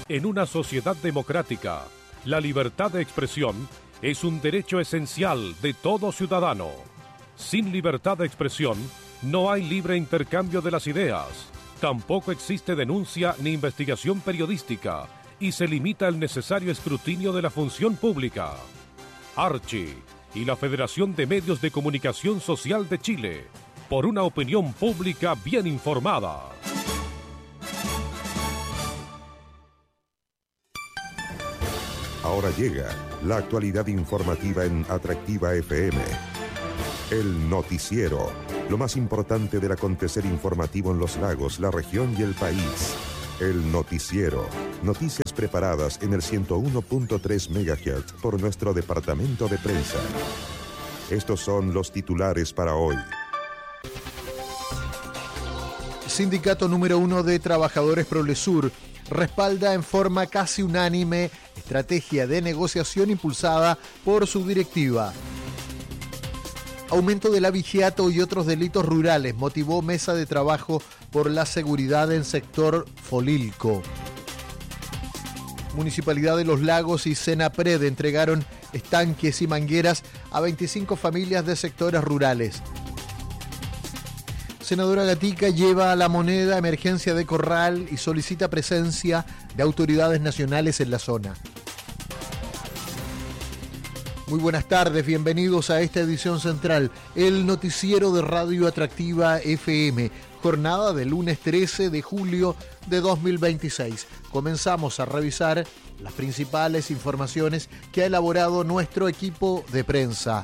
En una sociedad democrática, la libertad de expresión es un derecho esencial de todo ciudadano. Sin libertad de expresión, no hay libre intercambio de las ideas. Tampoco existe denuncia ni investigación periodística y se limita el necesario escrutinio de la función pública. Archi y la Federación de Medios de Comunicación Social de Chile, por una opinión pública bien informada. Ahora llega la actualidad informativa en Atractiva FM. El noticiero, lo más importante del acontecer informativo en los lagos, la región y el país. El noticiero, noticias preparadas en el 101.3 MHz por nuestro departamento de prensa. Estos son los titulares para hoy. Sindicato número 1 de Trabajadores Prolesur respalda en forma casi unánime estrategia de negociación impulsada por su directiva. Aumento del abigeato y otros delitos rurales motivó mesa de trabajo por la seguridad en sector Folilco. Municipalidad de Los Lagos y Senapred entregaron estanques y mangueras a 25 familias de sectores rurales. Senadora Gatica lleva a La Moneda emergencia de Corral y solicita presencia de autoridades nacionales en la zona. Muy buenas tardes, bienvenidos a esta edición central, el noticiero de Radio Atractiva FM, jornada del lunes 13 de julio de 2026. Comenzamos a revisar las principales informaciones que ha elaborado nuestro equipo de prensa.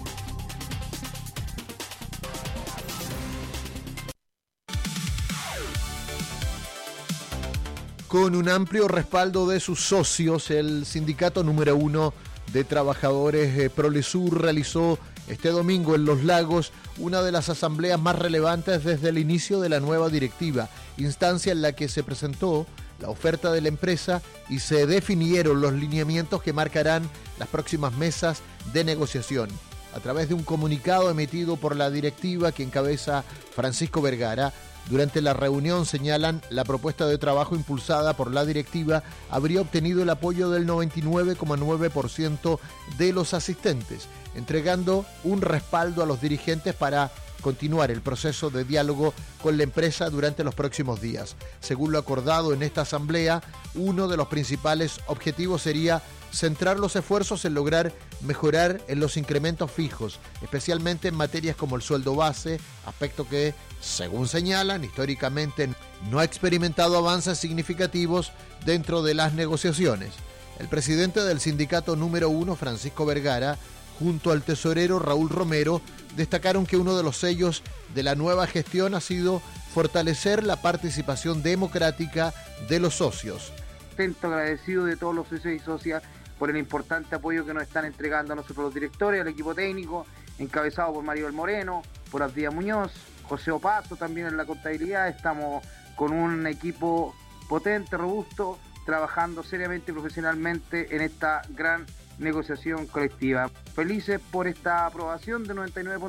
Con un amplio respaldo de sus socios, el sindicato número 1 de Trabajadores Prolesur realizó este domingo en Los Lagos una de las asambleas más relevantes desde el inicio de la nueva directiva, instancia en la que se presentó la oferta de la empresa y se definieron los lineamientos que marcarán las próximas mesas de negociación. A través de un comunicado emitido por la directiva que encabeza Francisco Vergara, durante la reunión señalan la propuesta de trabajo impulsada por la directiva habría obtenido el apoyo del 99,9% de los asistentes, entregando un respaldo a los dirigentes para continuar el proceso de diálogo con la empresa durante los próximos días. Según lo acordado en esta asamblea, uno de los principales objetivos sería centrar los esfuerzos en lograr mejorar en los incrementos fijos, especialmente en materias como el sueldo base, aspecto que, según señalan, históricamente no ha experimentado avances significativos dentro de las negociaciones. El presidente del sindicato número 1, Francisco Vergara, junto al tesorero Raúl Romero, destacaron que uno de los sellos de la nueva gestión ha sido fortalecer la participación democrática de los socios. Agradecido de todos los socios y socias por el importante apoyo que nos están entregando a nosotros los directores, al equipo técnico, encabezado por Maribel Moreno, por Abdía Muñoz, José Opaso también en la contabilidad. Estamos con un equipo potente, robusto, trabajando seriamente y profesionalmente en esta gran negociación colectiva. Felices por esta aprobación de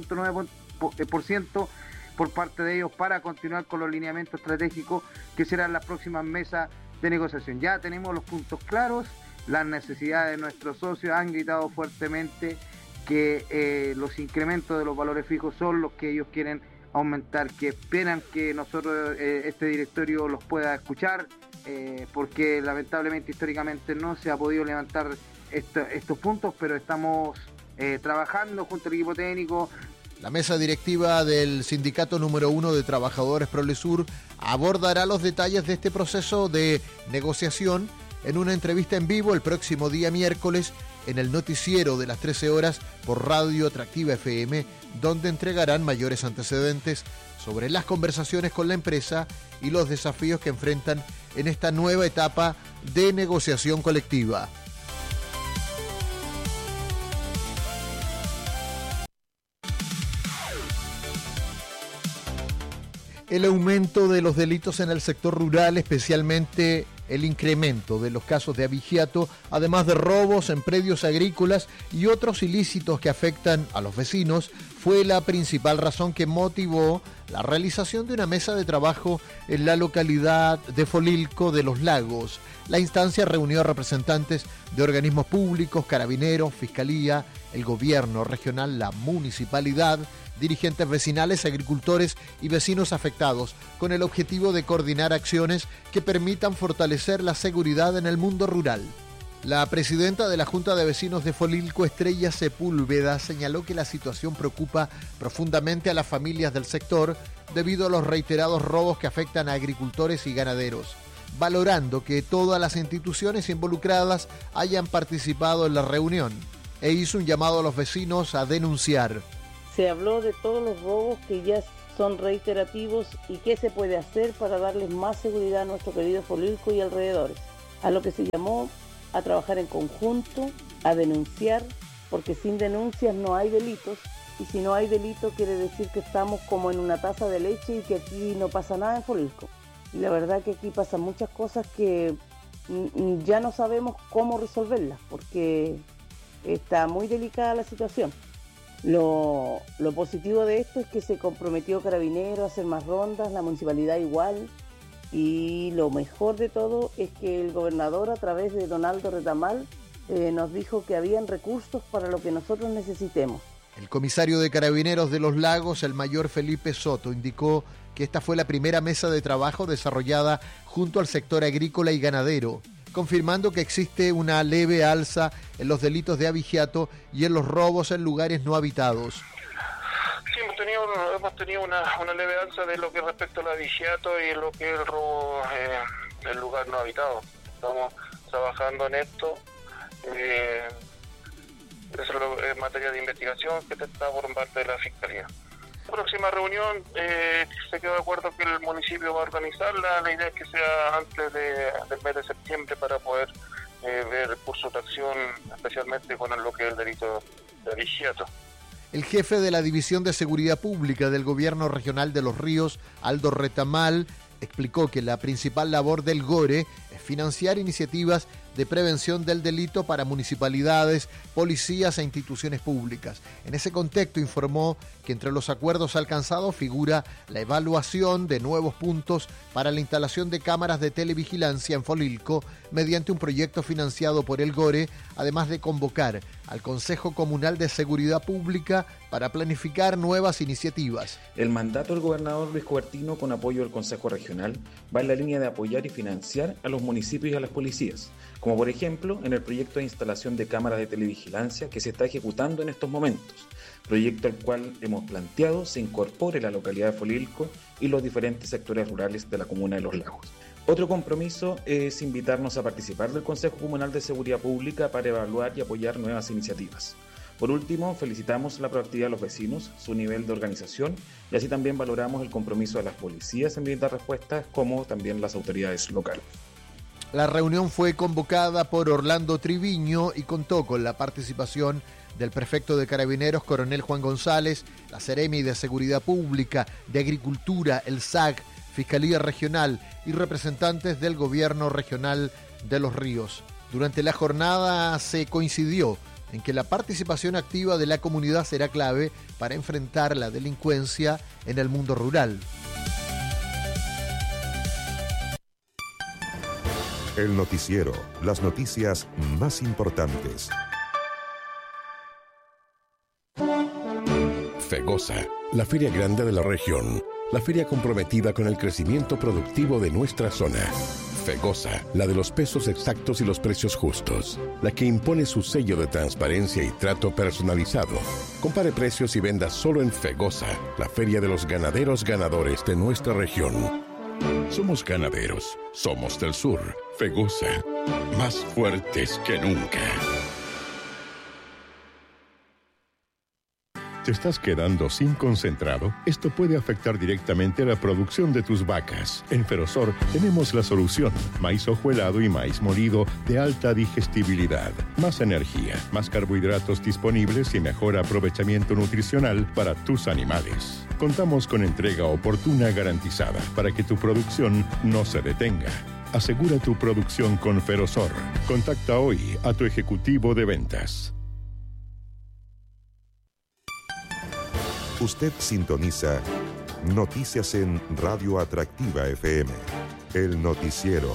99.9% por parte de ellos para continuar con los lineamientos estratégicos que serán las próximas mesas de negociación. Ya tenemos los puntos claros, las necesidades de nuestros socios han gritado fuertemente que los incrementos de los valores fijos son los que ellos quieren aumentar, que esperan que nosotros, este directorio, los pueda escuchar, porque lamentablemente históricamente no se ha podido levantar estos puntos, pero estamos trabajando junto al equipo técnico. La mesa directiva del sindicato número 1 de Trabajadores Prolesur abordará los detalles de este proceso de negociación en una entrevista en vivo el próximo día miércoles en el noticiero de las 13 horas por Radio Atractiva FM, donde entregarán mayores antecedentes sobre las conversaciones con la empresa y los desafíos que enfrentan en esta nueva etapa de negociación colectiva. El aumento de los delitos en el sector rural, especialmente el incremento de los casos de abigeato, además de robos en predios agrícolas y otros ilícitos que afectan a los vecinos, fue la principal razón que motivó la realización de una mesa de trabajo en la localidad de Folilco de los Lagos. La instancia reunió a representantes de organismos públicos, carabineros, fiscalía, el gobierno regional, la municipalidad, dirigentes vecinales, agricultores y vecinos afectados, con el objetivo de coordinar acciones que permitan fortalecer la seguridad en el mundo rural. La presidenta de la Junta de Vecinos de Folilco, Estrella Sepúlveda, señaló que la situación preocupa profundamente a las familias del sector debido a los reiterados robos que afectan a agricultores y ganaderos, valorando que todas las instituciones involucradas hayan participado en la reunión, e hizo un llamado a los vecinos a denunciar. Se habló de todos los robos que ya son reiterativos y qué se puede hacer para darles más seguridad a nuestro querido Folilco y alrededores, a lo que se llamó a trabajar en conjunto, a denunciar, porque sin denuncias no hay delitos, y si no hay delito quiere decir que estamos como en una taza de leche y que aquí no pasa nada en Folilco. Y la verdad que aquí pasan muchas cosas que ya no sabemos cómo resolverlas, porque está muy delicada la situación. Lo positivo de esto es que se comprometió Carabineros a hacer más rondas, la municipalidad igual, y lo mejor de todo es que el gobernador, a través de Donaldo Retamal, nos dijo que habían recursos para lo que nosotros necesitemos. El comisario de Carabineros de los Lagos, el mayor Felipe Soto, indicó que esta fue la primera mesa de trabajo desarrollada junto al sector agrícola y ganadero, confirmando que existe una leve alza en los delitos de abigeato y en los robos en lugares no habitados. Sí, hemos tenido una leve alza de lo que respecta al abigeato y lo que es el robo en lugar no habitado. Estamos trabajando en esto. Eso es materia de investigación que está por parte de la Fiscalía. La próxima reunión se quedó de acuerdo que el municipio va a organizarla. La idea es que sea antes del mes de septiembre para poder ver el curso de acción, especialmente con lo que es el delito de abigeato. El jefe de la División de Seguridad Pública del Gobierno Regional de Los Ríos, Aldo Retamal, explicó que la principal labor del GORE es financiar iniciativas de prevención del delito para municipalidades, policías e instituciones públicas. En ese contexto informó que entre los acuerdos alcanzados figura la evaluación de nuevos puntos para la instalación de cámaras de televigilancia en Folilco mediante un proyecto financiado por el GORE, además de convocar al Consejo Comunal de Seguridad Pública para planificar nuevas iniciativas. El mandato del gobernador Luis Cubertino, con apoyo del Consejo Regional, va en la línea de apoyar y financiar a los municipios y a las policías, como por ejemplo en el proyecto de instalación de cámaras de televigilancia que se está ejecutando en estos momentos, proyecto al cual hemos planteado se incorpore la localidad de Folilco y los diferentes sectores rurales de la comuna de Los Lagos. Otro compromiso es invitarnos a participar del Consejo Comunal de Seguridad Pública para evaluar y apoyar nuevas iniciativas. Por último, felicitamos la proactividad de los vecinos, su nivel de organización, y así también valoramos el compromiso de las policías en brindar respuestas, como también las autoridades locales. La reunión fue convocada por Orlando Triviño y contó con la participación del prefecto de Carabineros, coronel Juan González, la Seremi de Seguridad Pública, de Agricultura, el SAC, Fiscalía Regional y representantes del Gobierno Regional de Los Ríos. Durante la jornada se coincidió en que la participación activa de la comunidad será clave para enfrentar la delincuencia en el mundo rural. El noticiero, las noticias más importantes. FEGOSA, la feria grande de la región, la feria comprometida con el crecimiento productivo de nuestra zona. FEGOSA, la de los pesos exactos y los precios justos, la que impone su sello de transparencia y trato personalizado. Compare precios y venda solo en FEGOSA, la feria de los ganaderos ganadores de nuestra región. Somos ganaderos, somos del sur. FEGOSA, más fuertes que nunca. ¿Te estás quedando sin concentrado? Esto puede afectar directamente a la producción de tus vacas. En Ferosor tenemos la solución. Maíz hojuelado y maíz molido de alta digestibilidad. Más energía, más carbohidratos disponibles y mejor aprovechamiento nutricional para tus animales. Contamos con entrega oportuna garantizada para que tu producción no se detenga. Asegura tu producción con Ferrosor. Contacta hoy a tu ejecutivo de ventas. Usted sintoniza Noticias en Radio Atractiva FM. El noticiero.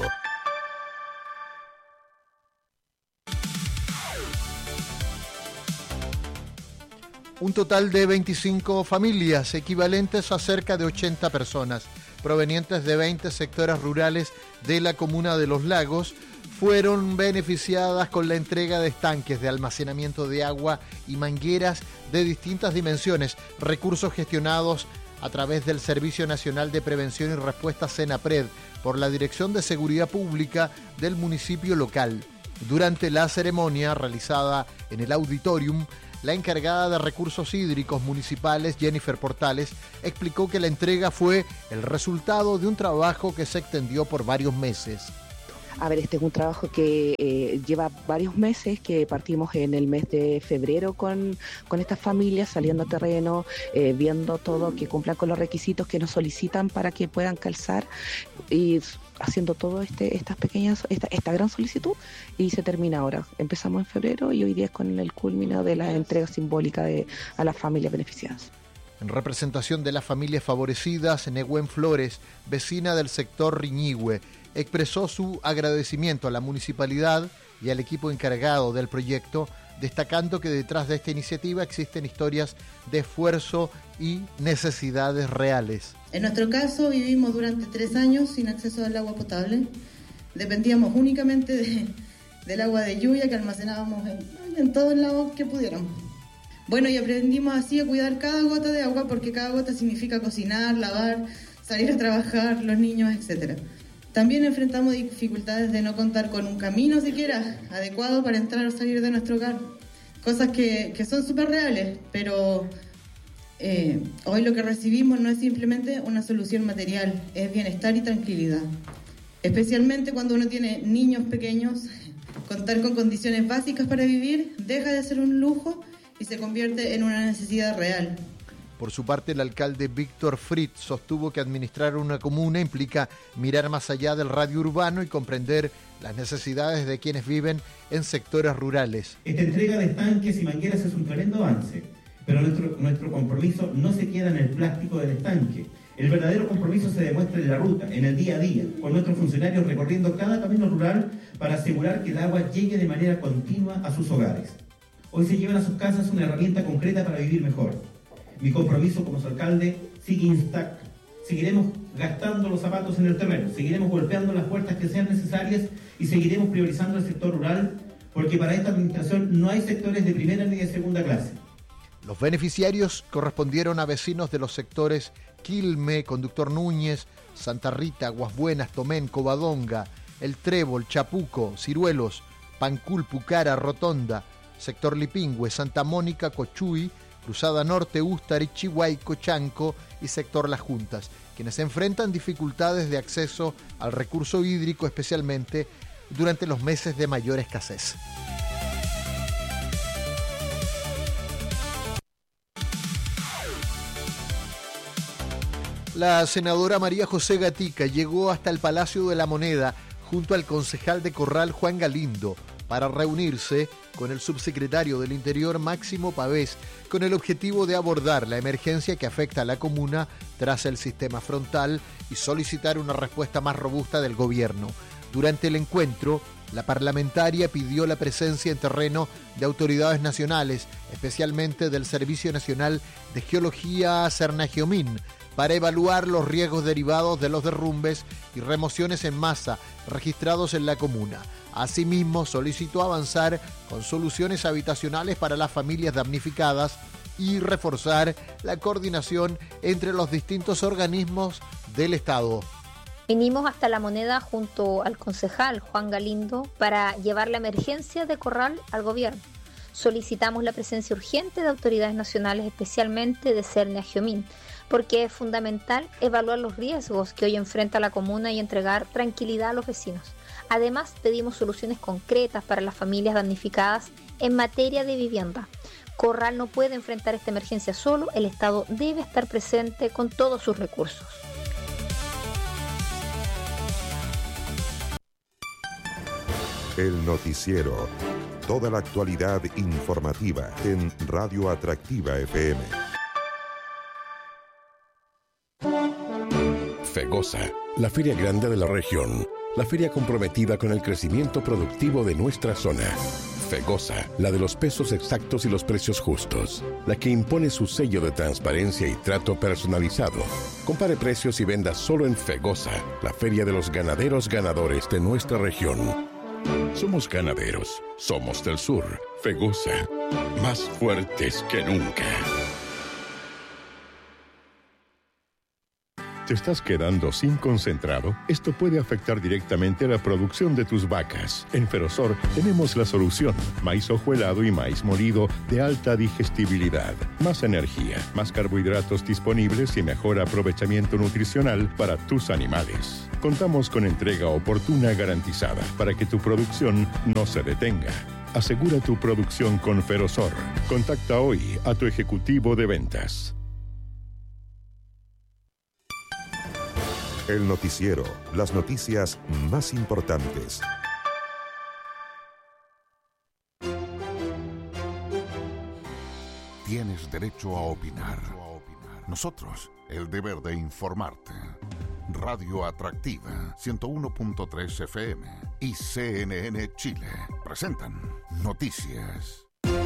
Un total de 25 familias, equivalentes a cerca de 80 personas, provenientes de 20 sectores rurales de la comuna de Los Lagos, fueron beneficiadas con la entrega de estanques de almacenamiento de agua y mangueras de distintas dimensiones, recursos gestionados a través del Servicio Nacional de Prevención y Respuesta SENAPRED por la Dirección de Seguridad Pública del municipio local. Durante la ceremonia realizada en el auditorium, la encargada de recursos hídricos municipales, Jennifer Portales, explicó que la entrega fue el resultado de un trabajo que se extendió por varios meses. A ver, este es un trabajo que lleva varios meses, que partimos en el mes de febrero con estas familias, saliendo a terreno, viendo todo, que cumplan con los requisitos que nos solicitan para que puedan calzar y haciendo todo esta gran solicitud, y se termina ahora. Empezamos en febrero y hoy día es con el culmino de la entrega simbólica a las familias beneficiadas. En representación de las familias favorecidas, Nehuen Flores, vecina del sector Riñihue, expresó su agradecimiento a la municipalidad y al equipo encargado del proyecto, destacando que detrás de esta iniciativa existen historias de esfuerzo y necesidades reales. En nuestro caso, vivimos durante 3 años sin acceso al agua potable. Dependíamos únicamente del agua de lluvia que almacenábamos en todos lados que pudiéramos. Bueno, y aprendimos así a cuidar cada gota de agua, porque cada gota significa cocinar, lavar, salir a trabajar, los niños, etc. También enfrentamos dificultades de no contar con un camino siquiera adecuado para entrar o salir de nuestro hogar. Cosas que son súper reales, pero hoy lo que recibimos no es simplemente una solución material, es bienestar y tranquilidad. Especialmente cuando uno tiene niños pequeños, contar con condiciones básicas para vivir deja de ser un lujo y se convierte en una necesidad real. Por su parte, el alcalde Víctor Fritz sostuvo que administrar una comuna implica mirar más allá del radio urbano y comprender las necesidades de quienes viven en sectores rurales. Esta entrega de estanques y mangueras es un tremendo avance, pero nuestro compromiso no se queda en el plástico del estanque. El verdadero compromiso se demuestra en la ruta, en el día a día, con nuestros funcionarios recorriendo cada camino rural para asegurar que el agua llegue de manera continua a sus hogares. Hoy se llevan a sus casas una herramienta concreta para vivir mejor. Mi compromiso como su alcalde sigue intacto. Seguiremos gastando los zapatos en el terreno, seguiremos golpeando las puertas que sean necesarias y seguiremos priorizando el sector rural, porque para esta administración no hay sectores de primera ni de segunda clase. Los beneficiarios correspondieron a vecinos de los sectores Quilme, Conductor Núñez, Santa Rita, Aguas Buenas, Tomén, Covadonga, El Trébol, Chapuco, Ciruelos, Pancul, Pucara, Rotonda, sector Lipingüe, Santa Mónica, Cochuy, Cruzada Norte, Ústari, Chihuayco, Chanco y sector Las Juntas, quienes enfrentan dificultades de acceso al recurso hídrico, especialmente durante los meses de mayor escasez. La senadora María José Gatica llegó hasta el Palacio de la Moneda junto al concejal de Corral Juan Galindo para reunirse con el subsecretario del Interior Máximo Pavés con el objetivo de abordar la emergencia que afecta a la comuna tras el sistema frontal y solicitar una respuesta más robusta del gobierno. Durante el encuentro, la parlamentaria pidió la presencia en terreno de autoridades nacionales, especialmente del Servicio Nacional de Geología Cernagiomín, para evaluar los riesgos derivados de los derrumbes y remociones en masa registrados en la comuna. Asimismo, solicitó avanzar con soluciones habitacionales para las familias damnificadas y reforzar la coordinación entre los distintos organismos del Estado. Vinimos hasta La Moneda junto al concejal Juan Galindo para llevar la emergencia de Corral al gobierno. Solicitamos la presencia urgente de autoridades nacionales, especialmente de Cernagiomín, porque es fundamental evaluar los riesgos que hoy enfrenta la comuna y entregar tranquilidad a los vecinos. Además, pedimos soluciones concretas para las familias damnificadas en materia de vivienda. Corral no puede enfrentar esta emergencia solo, el Estado debe estar presente con todos sus recursos. El noticiero. Toda la actualidad informativa en Radio Atractiva FM. Fegosa, la feria grande de la región. La feria comprometida con el crecimiento productivo de nuestra zona. Fegosa, la de los pesos exactos y los precios justos. La que impone su sello de transparencia y trato personalizado. Compare precios y venda solo en Fegosa, la feria de los ganaderos ganadores de nuestra región. Somos ganaderos, somos del sur. Fegosa, más fuertes que nunca. ¿Te estás quedando sin concentrado? Esto puede afectar directamente a la producción de tus vacas. En Ferosor tenemos la solución. Maíz hojuelado y maíz molido de alta digestibilidad. Más energía, más carbohidratos disponibles y mejor aprovechamiento nutricional para tus animales. Contamos con entrega oportuna garantizada para que tu producción no se detenga. Asegura tu producción con Ferosor. Contacta hoy a tu ejecutivo de ventas. El noticiero, las noticias más importantes. Tienes derecho a opinar. Nosotros, el deber de informarte. Radio Atractiva, 101.3 FM y CNN Chile presentan Noticias.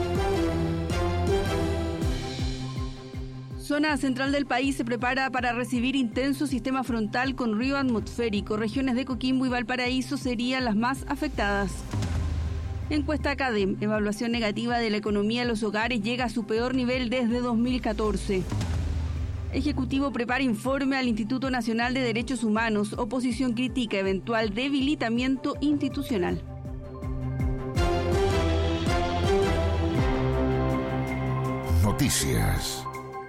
Zona central del país se prepara para recibir intenso sistema frontal con río atmosférico. Regiones de Coquimbo y Valparaíso serían las más afectadas. Encuesta CADEM, evaluación negativa de la economía de los hogares llega a su peor nivel desde 2014. Ejecutivo prepara informe al Instituto Nacional de Derechos Humanos. Oposición critica eventual debilitamiento institucional. Noticias.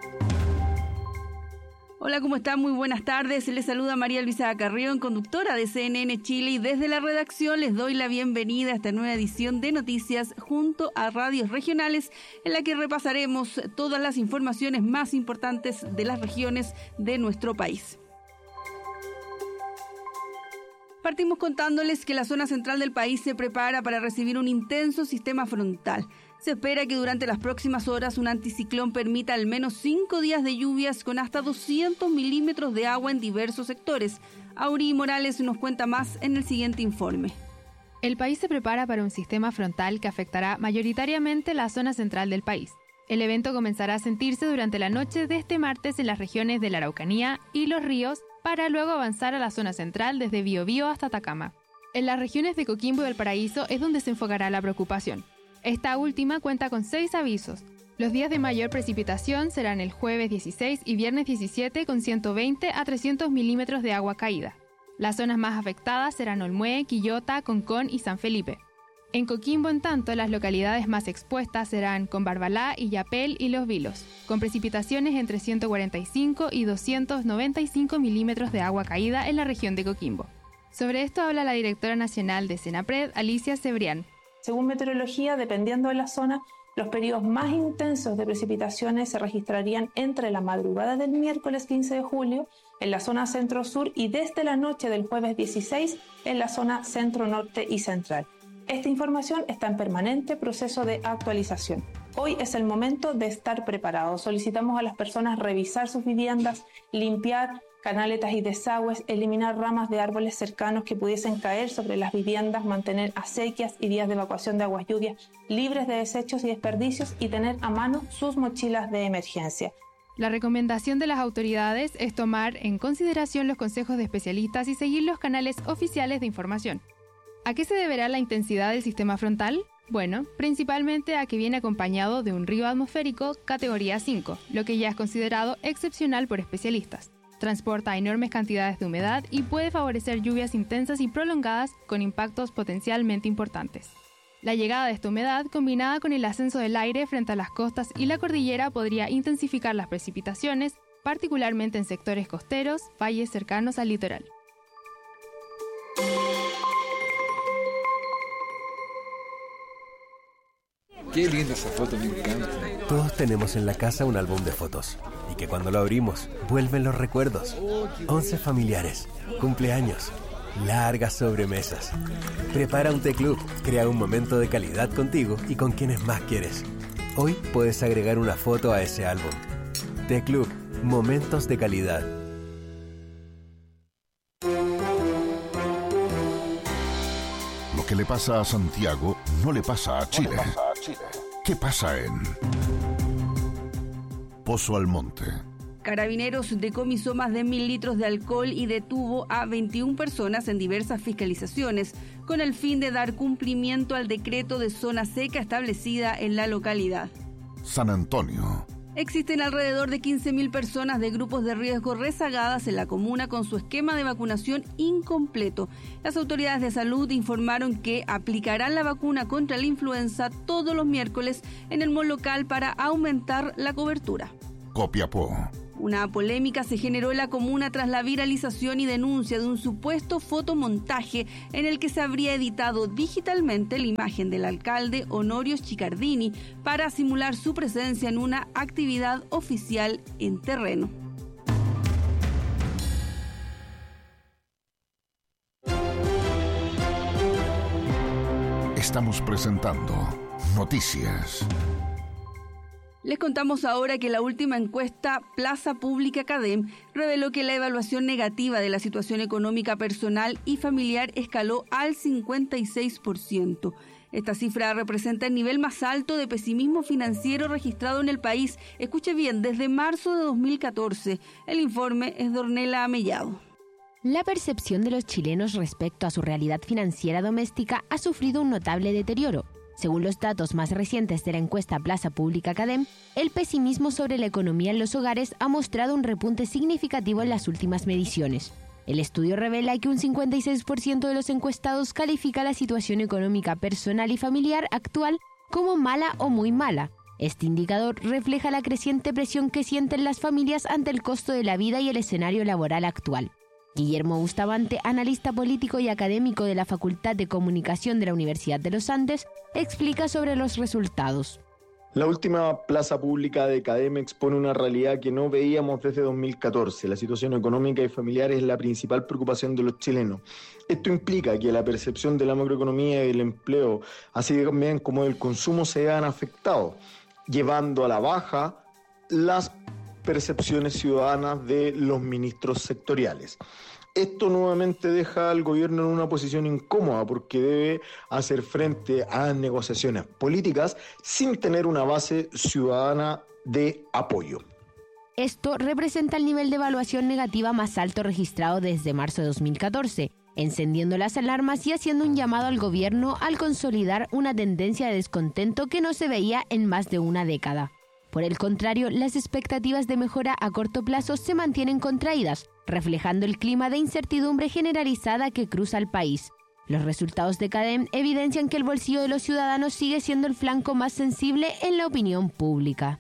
Hola, ¿cómo están? Muy buenas tardes. Les saluda María Luisa Carrión, conductora de CNN Chile, y desde la redacción les doy la bienvenida a esta nueva edición de Noticias junto a radios regionales, en la que repasaremos todas las informaciones más importantes de las regiones de nuestro país. Partimos contándoles que la zona central del país se prepara para recibir un intenso sistema frontal. Se espera que durante las próximas horas un anticiclón permita al menos 5 días de lluvias con hasta 200 milímetros de agua en diversos sectores. Aurí Morales nos cuenta más en el siguiente informe. El país se prepara para un sistema frontal que afectará mayoritariamente la zona central del país. El evento comenzará a sentirse durante la noche de este martes en las regiones de la Araucanía y Los Ríos, para luego avanzar a la zona central desde Biobío hasta Atacama. En las regiones de Coquimbo y Valparaíso es donde se enfocará la preocupación. Esta última cuenta con 6 avisos. Los días de mayor precipitación serán el jueves 16 y viernes 17 con 120 a 300 milímetros de agua caída. Las zonas más afectadas serán Olmué, Quillota, Concón y San Felipe. En Coquimbo, en tanto, las localidades más expuestas serán Combarbalá, Illapel y Los Vilos, con precipitaciones entre 145 y 295 milímetros de agua caída en la región de Coquimbo. Sobre esto habla la directora nacional de Senapred, Alicia Cebrián. Según meteorología, dependiendo de la zona, los periodos más intensos de precipitaciones se registrarían entre la madrugada del miércoles 15 de julio en la zona centro-sur y desde la noche del jueves 16 en la zona centro-norte y central. Esta información está en permanente proceso de actualización. Hoy es el momento de estar preparados. Solicitamos a las personas revisar sus viviendas, limpiar canaletas y desagües, eliminar ramas de árboles cercanos que pudiesen caer sobre las viviendas, mantener acequias y días de evacuación de aguas lluvias libres de desechos y desperdicios y tener a mano sus mochilas de emergencia. La recomendación de las autoridades es tomar en consideración los consejos de especialistas y seguir los canales oficiales de información. ¿A qué se deberá la intensidad del sistema frontal? Bueno, principalmente a que viene acompañado de un río atmosférico categoría 5, lo que ya es considerado excepcional por especialistas. Transporta enormes cantidades de humedad y puede favorecer lluvias intensas y prolongadas con impactos potencialmente importantes. La llegada de esta humedad, combinada con el ascenso del aire frente a las costas y la cordillera, podría intensificar las precipitaciones, particularmente en sectores costeros, valles cercanos al litoral. Qué linda esa foto, me encanta. Todos tenemos en la casa un álbum de fotos y que cuando lo abrimos vuelven los recuerdos. 11 familiares, cumpleaños, largas sobremesas. Prepara un té club, crea un momento de calidad contigo y con quienes más quieres. Hoy puedes agregar una foto a ese álbum. Té Club, momentos de calidad. Lo que le pasa a Santiago no le pasa a Chile. ¿Qué pasa en Pozo Almonte? Carabineros decomisó más de 1.000 litros de alcohol y detuvo a 21 personas en diversas fiscalizaciones con el fin de dar cumplimiento al decreto de zona seca establecida en la localidad. San Antonio. Existen alrededor de 15.000 personas de grupos de riesgo rezagadas en la comuna con su esquema de vacunación incompleto. Las autoridades de salud informaron que aplicarán la vacuna contra la influenza todos los miércoles en el mall local para aumentar la cobertura. Copiapó. Una polémica se generó en la comuna tras la viralización y denuncia de un supuesto fotomontaje en el que se habría editado digitalmente la imagen del alcalde Honorio Chicardini para simular su presencia en una actividad oficial en terreno. Estamos presentando Noticias. Les contamos ahora que la última encuesta Plaza Pública CADEM reveló que la evaluación negativa de la situación económica personal y familiar escaló al 56%. Esta cifra representa el nivel más alto de pesimismo financiero registrado en el país. Escuche bien, desde marzo de 2014. El informe es de Ornella Amellado. La percepción de los chilenos respecto a su realidad financiera doméstica ha sufrido un notable deterioro. Según los datos más recientes de la encuesta Plaza Pública CADEM, el pesimismo sobre la economía en los hogares ha mostrado un repunte significativo en las últimas mediciones. El estudio revela que un 56% de los encuestados califica la situación económica personal y familiar actual como mala o muy mala. Este indicador refleja la creciente presión que sienten las familias ante el costo de la vida y el escenario laboral actual. Guillermo Bustamante, analista político y académico de la Facultad de Comunicación de la Universidad de los Andes, explica sobre los resultados. La última plaza pública de CADEM expone una realidad que no veíamos desde 2014. La situación económica y familiar es la principal preocupación de los chilenos. Esto implica que la percepción de la macroeconomía y el empleo, así también como el consumo, se vean afectados, llevando a la baja las percepciones ciudadanas de los ministros sectoriales. Esto nuevamente deja al gobierno en una posición incómoda porque debe hacer frente a negociaciones políticas sin tener una base ciudadana de apoyo. Esto representa el nivel de evaluación negativa más alto registrado desde marzo de 2014, encendiendo las alarmas y haciendo un llamado al gobierno al consolidar una tendencia de descontento que no se veía en más de una década. Por el contrario, las expectativas de mejora a corto plazo se mantienen contraídas, reflejando el clima de incertidumbre generalizada que cruza el país. Los resultados de CADEM evidencian que el bolsillo de los ciudadanos sigue siendo el flanco más sensible en la opinión pública.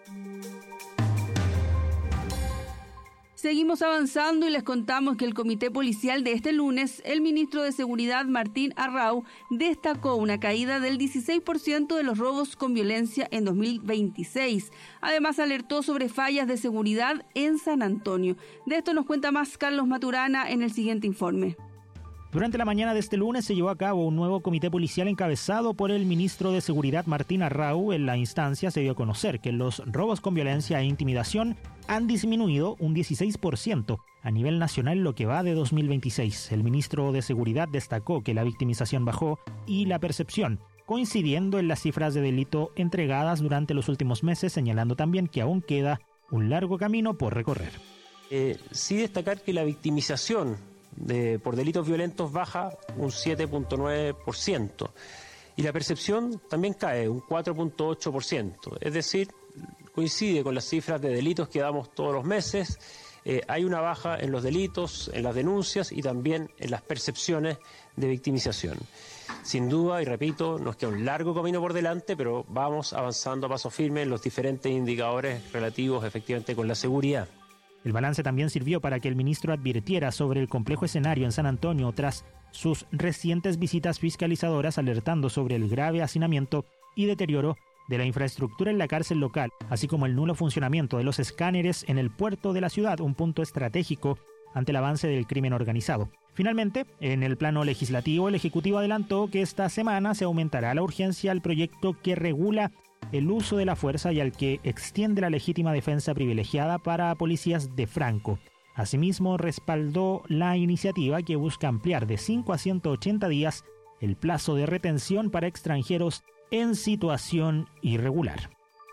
Seguimos avanzando y les contamos que el comité policial de este lunes, el ministro de Seguridad Martín Arrau, destacó una caída del 16% de los robos con violencia en 2026. Además, alertó sobre fallas de seguridad en San Antonio. De esto nos cuenta más Carlos Maturana en el siguiente informe. Durante la mañana de este lunes se llevó a cabo un nuevo comité policial encabezado por el ministro de Seguridad Martín Arrau. En la instancia se dio a conocer que los robos con violencia e intimidación han disminuido un 16% a nivel nacional lo que va de 2026. El ministro de Seguridad destacó que la victimización bajó y la percepción, coincidiendo en las cifras de delito entregadas durante los últimos meses, señalando también que aún queda un largo camino por recorrer. Sí destacar que la victimización por delitos violentos baja un 7.9% y la percepción también cae un 4.8%, es decir, coincide con las cifras de delitos que damos todos los meses. Hay una baja en los delitos, en las denuncias y también en las percepciones de victimización. Sin duda, y repito, nos queda un largo camino por delante, pero vamos avanzando a paso firme en los diferentes indicadores relativos efectivamente con la seguridad. El balance también sirvió para que el ministro advirtiera sobre el complejo escenario en San Antonio tras sus recientes visitas fiscalizadoras, alertando sobre el grave hacinamiento y deterioro de la infraestructura en la cárcel local, así como el nulo funcionamiento de los escáneres en el puerto de la ciudad, un punto estratégico ante el avance del crimen organizado. Finalmente, en el plano legislativo, el Ejecutivo adelantó que esta semana se aumentará la urgencia al proyecto que regula el uso de la fuerza y al que extiende la legítima defensa privilegiada para policías de Franco. Asimismo, respaldó la iniciativa que busca ampliar de 5 a 180 días el plazo de retención para extranjeros en situación irregular.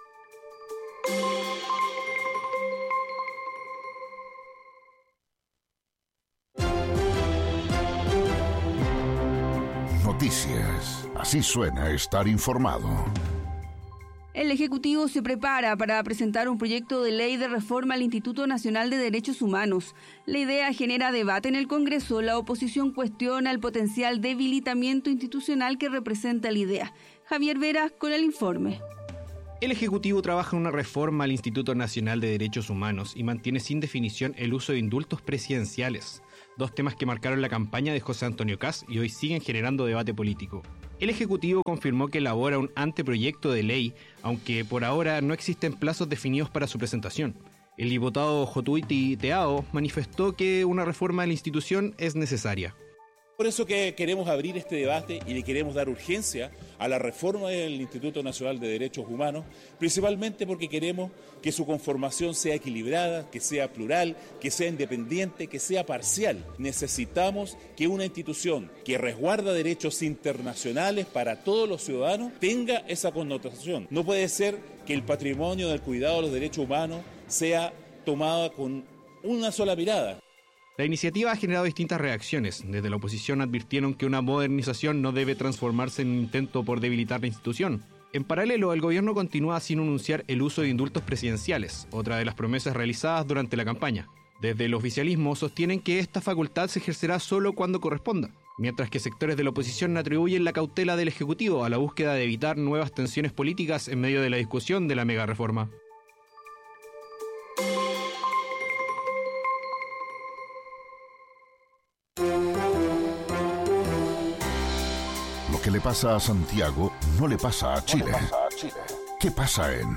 Noticias. Así suena estar informado. El Ejecutivo se prepara para presentar un proyecto de ley de reforma al Instituto Nacional de Derechos Humanos. La idea genera debate en el Congreso. La oposición cuestiona el potencial debilitamiento institucional que representa la idea. Javier Vera con el informe. El Ejecutivo trabaja en una reforma al Instituto Nacional de Derechos Humanos y mantiene sin definición el uso de indultos presidenciales, dos temas que marcaron la campaña de José Antonio Kast y hoy siguen generando debate político. El Ejecutivo confirmó que elabora un anteproyecto de ley, aunque por ahora no existen plazos definidos para su presentación. El diputado Jotuiti Teao manifestó que una reforma de la institución es necesaria. Por eso que queremos abrir este debate y le queremos dar urgencia a la reforma del Instituto Nacional de Derechos Humanos, principalmente porque queremos que su conformación sea equilibrada, que sea plural, que sea independiente, que sea parcial. Necesitamos que una institución que resguarda derechos internacionales para todos los ciudadanos tenga esa connotación. No puede ser que el patrimonio del cuidado de los derechos humanos sea tomado con una sola mirada. La iniciativa ha generado distintas reacciones. Desde la oposición advirtieron que una modernización no debe transformarse en un intento por debilitar la institución. En paralelo, el gobierno continúa sin anunciar el uso de indultos presidenciales, otra de las promesas realizadas durante la campaña. Desde el oficialismo sostienen que esta facultad se ejercerá solo cuando corresponda, mientras que sectores de la oposición atribuyen la cautela del Ejecutivo a la búsqueda de evitar nuevas tensiones políticas en medio de la discusión de la megareforma. Lo que le pasa a Santiago no le pasa a Chile. ¿Qué pasa en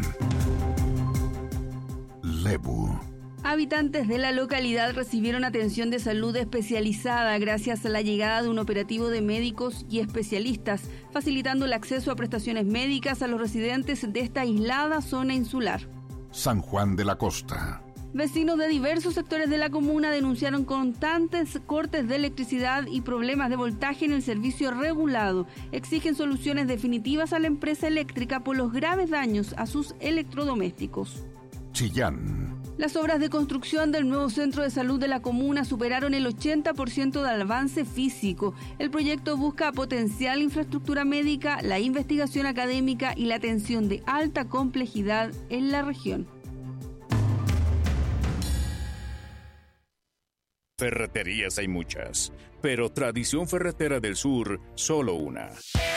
Lebu? Habitantes de la localidad recibieron atención de salud especializada gracias a la llegada de un operativo de médicos y especialistas, facilitando el acceso a prestaciones médicas a los residentes de esta aislada zona insular. San Juan de la Costa. Vecinos de diversos sectores de la comuna denunciaron constantes cortes de electricidad y problemas de voltaje en el servicio regulado. Exigen soluciones definitivas a la empresa eléctrica por los graves daños a sus electrodomésticos. Chillán. Las obras de construcción del nuevo centro de salud de la comuna superaron el 80% del avance físico. El proyecto busca potenciar la infraestructura médica, la investigación académica y la atención de alta complejidad en la región. Ferreterías hay muchas, pero Tradición Ferretera del Sur, solo una.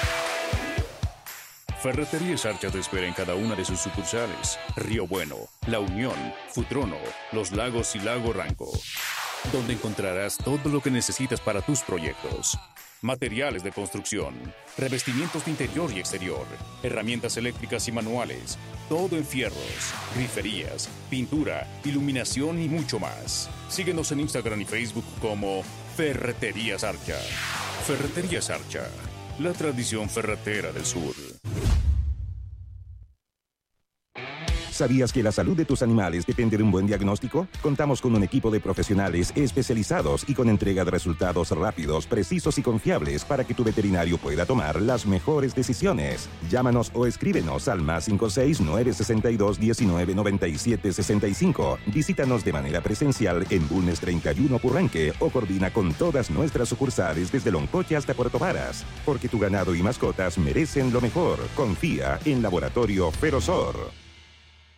Ferreterías Archa te espera en cada una de sus sucursales: Río Bueno, La Unión, Futrono, Los Lagos y Lago Ranco, donde encontrarás todo lo que necesitas para tus proyectos. Materiales de construcción, revestimientos de interior y exterior, herramientas eléctricas y manuales, todo en fierros, griferías, pintura, iluminación y mucho más. Síguenos en Instagram y Facebook como Ferreterías Archa. Ferreterías Archa, la tradición ferretera del sur. ¿Sabías que la salud de tus animales depende de un buen diagnóstico? Contamos con un equipo de profesionales especializados y con entrega de resultados rápidos, precisos y confiables para que tu veterinario pueda tomar las mejores decisiones. Llámanos o escríbenos al +56 962 19 97 65. Visítanos de manera presencial en Bulnes 31 Purranque o coordina con todas nuestras sucursales desde Loncoche hasta Puerto Varas. Porque tu ganado y mascotas merecen lo mejor. Confía en Laboratorio Ferozor.